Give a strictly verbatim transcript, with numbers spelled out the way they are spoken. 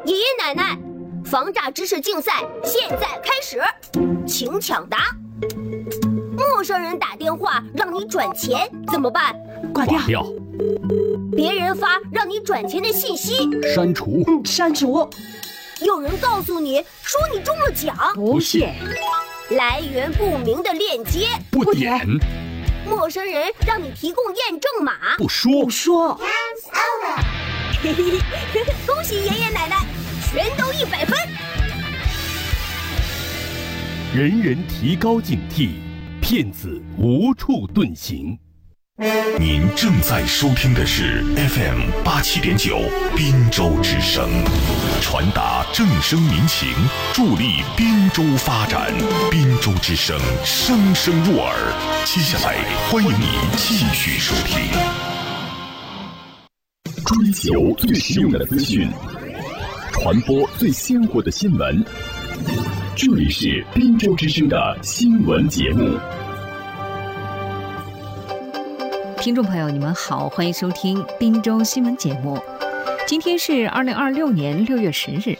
爷爷奶奶，防诈知识竞赛现在开始，请抢答。陌生人打电话让你转钱怎么办？ 挂掉。 挂掉。 别人发让你转钱的信息， 删除。 嗯，删除。 有人告诉你说你中了奖， 不信。 来源不明的链接， 不点。 陌生人让你提供验证码， 不说。 不说。 嘿嘿嘿，恭喜爷爷奶奶，全都一百分。 人人提高警惕，骗子无处遁形。 您正在收听的是 F M 八七点九滨州之声，传达正声民情，助力滨州发展。滨州之声，声声入耳。接下来，欢迎你继续收听。 追求最实用的资讯，传播最鲜活的新闻。这里是滨州之声的新闻节目。 听众朋友，你们好，欢迎收听滨州新闻节目。今天是二零二六年六月十日。